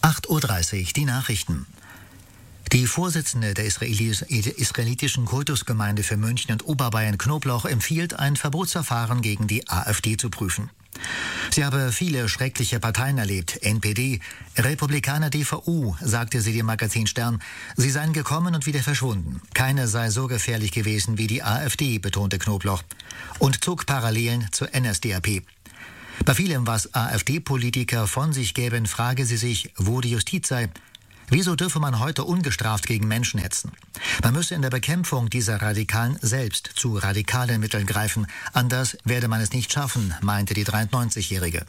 8:30 Uhr, die Nachrichten. Die Vorsitzende der israelitischen Kultusgemeinde für München und Oberbayern Knoblauch empfiehlt, ein Verbotsverfahren gegen die AfD zu prüfen. Sie habe viele schreckliche Parteien erlebt, NPD, Republikaner, DVU, sagte sie dem Magazin Stern. Sie seien gekommen und wieder verschwunden. Keine sei so gefährlich gewesen wie die AfD, betonte Knoblauch und zog Parallelen zur NSDAP. Bei vielem, was AfD-Politiker von sich gäben, frage sie sich, wo die Justiz sei. Wieso dürfe man heute ungestraft gegen Menschen hetzen? Man müsse in der Bekämpfung dieser Radikalen selbst zu radikalen Mitteln greifen. Anders werde man es nicht schaffen, meinte die 93-Jährige.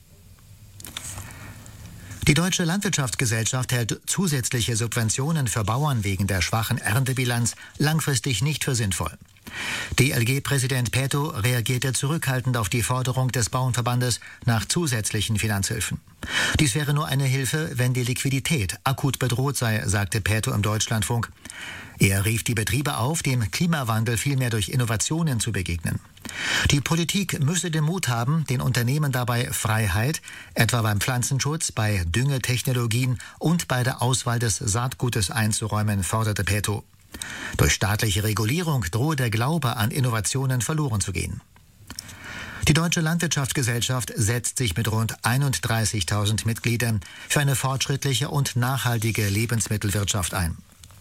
Die Deutsche Landwirtschaftsgesellschaft hält zusätzliche Subventionen für Bauern wegen der schwachen Erntebilanz langfristig nicht für sinnvoll. DLG-Präsident Peto reagierte zurückhaltend auf die Forderung des Bauernverbandes nach zusätzlichen Finanzhilfen. Dies wäre nur eine Hilfe, wenn die Liquidität akut bedroht sei, sagte Peto im Deutschlandfunk. Er rief die Betriebe auf, dem Klimawandel vielmehr durch Innovationen zu begegnen. Die Politik müsse den Mut haben, den Unternehmen dabei Freiheit, etwa beim Pflanzenschutz, bei Düngetechnologien und bei der Auswahl des Saatgutes einzuräumen, forderte Peto. Durch staatliche Regulierung drohe der Glaube an Innovationen verloren zu gehen. Die Deutsche Landwirtschaftsgesellschaft setzt sich mit rund 31.000 Mitgliedern für eine fortschrittliche und nachhaltige Lebensmittelwirtschaft ein.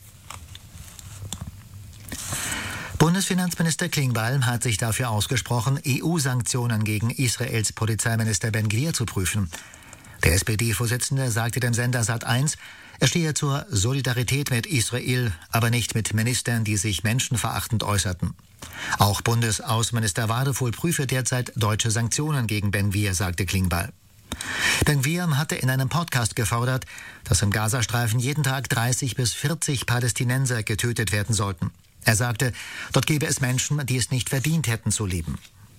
Bundesfinanzminister Klingbeil hat sich dafür ausgesprochen, EU-Sanktionen gegen Israels Polizeiminister Ben-Gvir zu prüfen. Der SPD-Vorsitzende sagte dem Sender Sat.1, er stehe zur Solidarität mit Israel, aber nicht mit Ministern, die sich menschenverachtend äußerten. Auch Bundesaußenminister Wadefuhl prüfe derzeit deutsche Sanktionen gegen Ben-Gvir, sagte Klingbeil. Ben-Gvir hatte in einem Podcast gefordert, dass im Gazastreifen jeden Tag 30 bis 40 Palästinenser getötet werden sollten. Er sagte, dort gäbe es Menschen, die es nicht verdient hätten zu leben.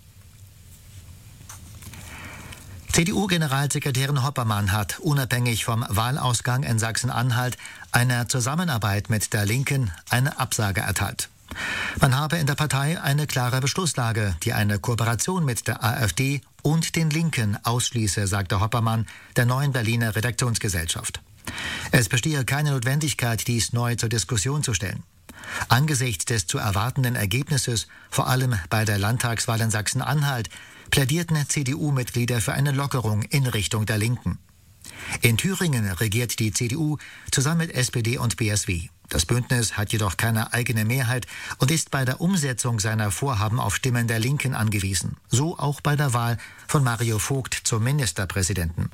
CDU-Generalsekretärin Hoppermann hat unabhängig vom Wahlausgang in Sachsen-Anhalt einer Zusammenarbeit mit der Linken eine Absage erteilt. Man habe in der Partei eine klare Beschlusslage, die eine Kooperation mit der AfD und den Linken ausschließe, sagte Hoppermann der Neuen Berliner Redaktionsgesellschaft. Es bestehe keine Notwendigkeit, dies neu zur Diskussion zu stellen. Angesichts des zu erwartenden Ergebnisses, vor allem bei der Landtagswahl in Sachsen-Anhalt, plädierten CDU-Mitglieder für eine Lockerung in Richtung der Linken. In Thüringen regiert die CDU zusammen mit SPD und BSW. Das Bündnis hat jedoch keine eigene Mehrheit und ist bei der Umsetzung seiner Vorhaben auf Stimmen der Linken angewiesen. So auch bei der Wahl von Mario Vogt zum Ministerpräsidenten.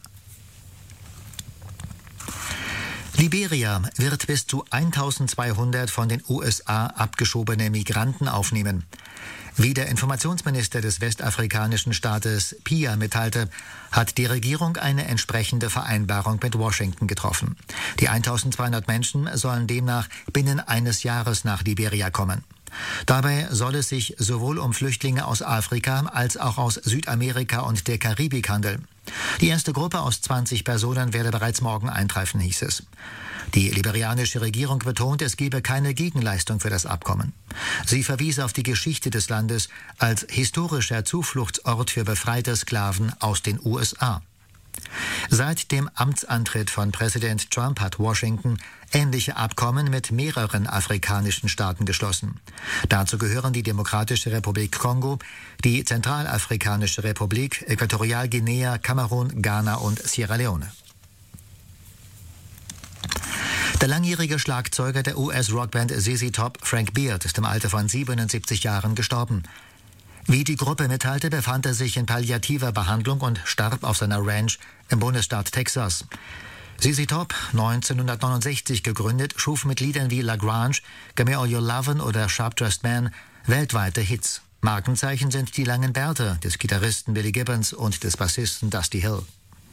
Liberia wird bis zu 1200 von den USA abgeschobene Migranten aufnehmen. Wie der Informationsminister des westafrikanischen Staates Pia mitteilte, hat die Regierung eine entsprechende Vereinbarung mit Washington getroffen. Die 1200 Menschen sollen demnach binnen eines Jahres nach Liberia kommen. Dabei soll es sich sowohl um Flüchtlinge aus Afrika als auch aus Südamerika und der Karibik handeln. Die erste Gruppe aus 20 Personen werde bereits morgen eintreffen, hieß es. Die liberianische Regierung betont, es gebe keine Gegenleistung für das Abkommen. Sie verwies auf die Geschichte des Landes als historischer Zufluchtsort für befreite Sklaven aus den USA. Seit dem Amtsantritt von Präsident Trump hat Washington ähnliche Abkommen mit mehreren afrikanischen Staaten geschlossen. Dazu gehören die Demokratische Republik Kongo, die Zentralafrikanische Republik, Äquatorialguinea, Kamerun, Ghana und Sierra Leone. Der langjährige Schlagzeuger der US-Rockband ZZ Top, Frank Beard, ist im Alter von 77 Jahren gestorben. Wie die Gruppe mitteilte, befand er sich in palliativer Behandlung und starb auf seiner Ranch im Bundesstaat Texas. ZZ Top, 1969 gegründet, schuf mit Liedern wie La Grange, Give Me All Your Lovin' oder Sharp Dressed Man weltweite Hits. Markenzeichen sind die langen Bärte des Gitarristen Billy Gibbons und des Bassisten Dusty Hill.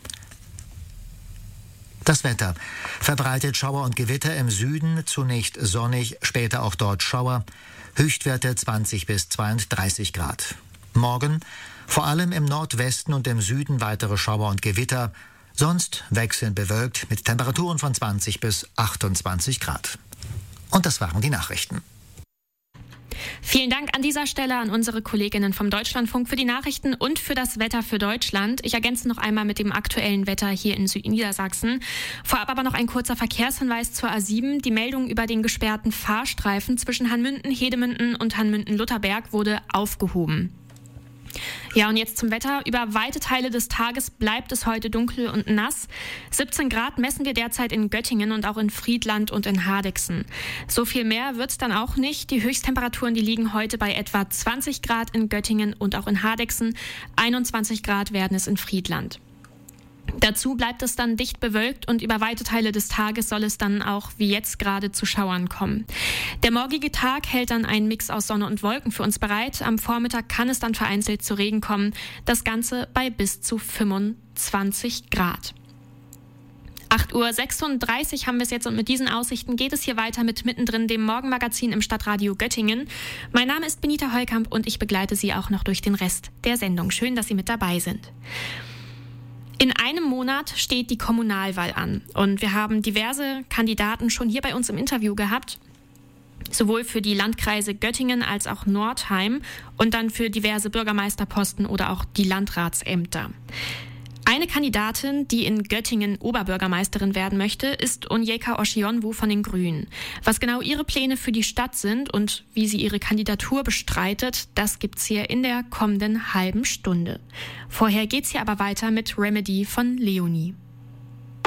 Das Wetter. Verbreitet Schauer und Gewitter im Süden, zunächst sonnig, später auch dort Schauer. Höchstwerte 20 bis 32 Grad. Morgen vor allem im Nordwesten und im Süden weitere Schauer und Gewitter. Sonst wechselnd bewölkt mit Temperaturen von 20 bis 28 Grad. Und das waren die Nachrichten. Vielen Dank an dieser Stelle an unsere Kolleginnen vom Deutschlandfunk für die Nachrichten und für das Wetter für Deutschland. Ich ergänze noch einmal mit dem aktuellen Wetter hier in Südniedersachsen. Vorab aber noch ein kurzer Verkehrshinweis zur A7. Die Meldung über den gesperrten Fahrstreifen zwischen Hanmünden, Hedemünden und Hanmünden-Lutherberg wurde aufgehoben. Ja, und jetzt zum Wetter. Über weite Teile des Tages bleibt es heute dunkel und nass. 17 Grad messen wir derzeit in Göttingen und auch in Friedland und in Hardegsen. So viel mehr wird's dann auch nicht. Die Höchsttemperaturen, die liegen heute bei etwa 20 Grad in Göttingen und auch in Hardegsen. 21 Grad werden es in Friedland. Dazu bleibt es dann dicht bewölkt und über weite Teile des Tages soll es dann auch wie jetzt gerade zu Schauern kommen. Der morgige Tag hält dann einen Mix aus Sonne und Wolken für uns bereit. Am Vormittag kann es dann vereinzelt zu Regen kommen. Das Ganze bei bis zu 25 Grad. 8:36 Uhr haben wir es jetzt und mit diesen Aussichten geht es hier weiter mit Mittendrin, dem Morgenmagazin im Stadtradio Göttingen. Mein Name ist Benita Heukamp und ich begleite Sie auch noch durch den Rest der Sendung. Schön, dass Sie mit dabei sind. In einem Monat steht die Kommunalwahl an und wir haben diverse Kandidaten schon hier bei uns im Interview gehabt, sowohl für die Landkreise Göttingen als auch Nordheim und dann für diverse Bürgermeisterposten oder auch die Landratsämter. Eine Kandidatin, die in Göttingen Oberbürgermeisterin werden möchte, ist Onyeka Oshionwu von den Grünen. Was genau ihre Pläne für die Stadt sind und wie sie ihre Kandidatur bestreitet, das gibt's hier in der kommenden halben Stunde. Vorher geht's hier aber weiter mit Remedy von Leonie.